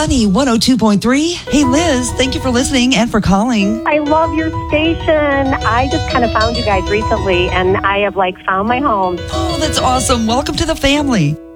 Sunny 102.3. Hey, Liz, thank you for listening and for calling. I love your station. I just kind of found you guys recently, and I have found my home. Oh, that's awesome. Welcome to the family.